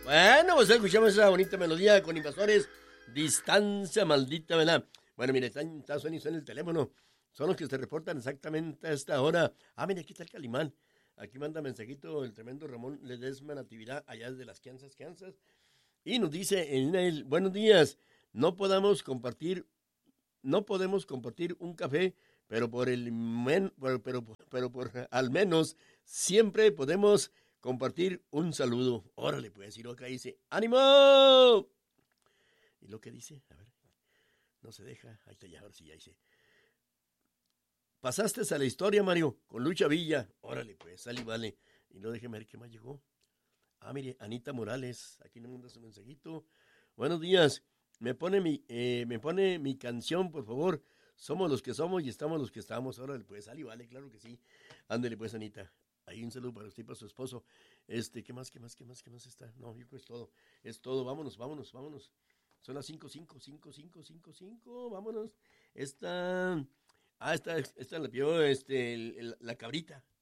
Bueno, pues escuchamos esa bonita melodía con Invasores. Distancia maldita, ¿verdad? Bueno, mire, está suena y suena el teléfono. Son los que se reportan exactamente a esta hora. Ah, mire, aquí está el Calimán. Aquí manda mensajito el tremendo Ramón Ledesma Natividad, allá desde las Kansas. Y nos dice en él, buenos días, no podemos compartir un café, pero por al menos siempre podemos compartir un saludo. Órale, pues, y lo que dice, ¡ánimo! Y lo que dice, a ver, no se deja, ahí está ya, ahora sí ya dice. Pasaste a la historia, Mario, con Lucha Villa. Órale, pues, sale y vale. Y no déjeme ver qué más llegó. Ah, mire, Anita Morales, aquí me manda su mensajito. Buenos días, me pone mi canción, por favor. Somos los que somos y estamos los que estamos. Órale, pues, sale y vale, claro que sí. Ándele, pues, Anita. Ahí un saludo para usted y para su esposo. ¿Qué más está? No, yo creo que es todo. Es todo, vámonos. Son las 5, vámonos. Esta la pidió la cabrita.